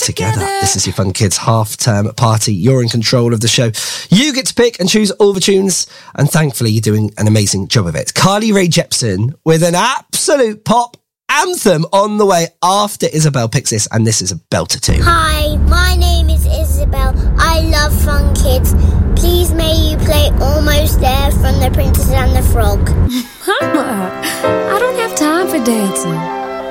together. This is your Fun Kids half-term party. You're in control of the show. You get to pick and choose all the tunes, and thankfully you're doing an amazing job of it. Carly Rae Jepsen with an absolute pop anthem on the way after Isabel picks this, and this is a belter too. Hi, my name is Isabel. I love Fun Kids. Please may you play Almost There from The Princess and the Frog. Mama, I don't have time for dancing.